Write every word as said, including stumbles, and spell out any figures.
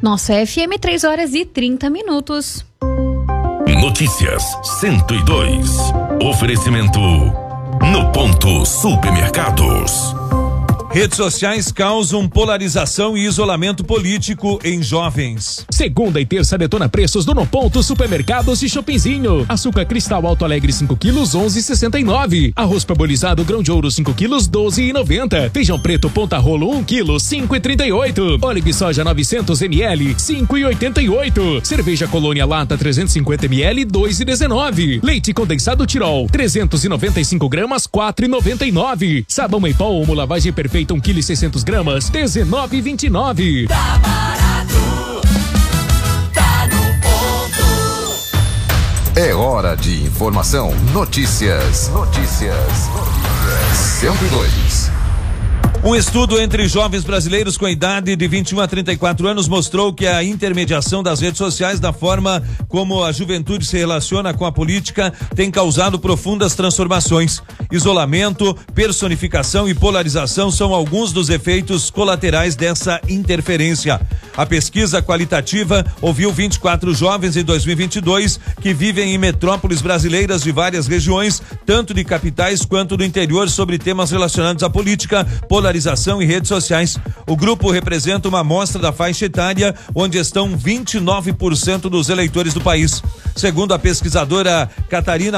Nossa F M, três horas e trinta minutos. Notícias cento e dois. Oferecimento No Ponto Supermercados. Redes sociais causam polarização e isolamento político em jovens. Segunda e terça detona preços do No Ponto Supermercados e Shoppingzinho. Açúcar cristal Alto Alegre cinco quilos, onze e sessenta e nove. Arroz parbolizado grão de ouro cinco quilos, doze e noventa. Feijão preto Ponta Rolo um quilo, cinco e trinta e oito. Óleo de soja novecentos mililitros, cinco e oitenta e oito. Cerveja Colônia Lata trezentos e cinquenta mililitros, dois e dezenove. Leite condensado Tirol trezentos e noventa e cinco gramas, quatro e noventa e nove. Sabão em pó Omo lavagem perfeita um quilo e seiscentos gramas, dezenove e vinte e nove. Tá barato, tá no ponto. É hora de informação. Notícias. Notícias. cento e dois. Um estudo entre jovens brasileiros com idade de vinte e um a trinta e quatro anos mostrou que a intermediação das redes sociais, da forma como a juventude se relaciona com a política, tem causado profundas transformações. Isolamento, personificação e polarização são alguns dos efeitos colaterais dessa interferência. A pesquisa qualitativa ouviu vinte e quatro jovens em dois mil e vinte e dois que vivem em metrópoles brasileiras de várias regiões, tanto de capitais quanto do interior, sobre temas relacionados à política, polarização e redes sociais. O grupo representa uma amostra da faixa etária onde estão vinte e nove por cento dos eleitores do país. Segundo a pesquisadora Catarina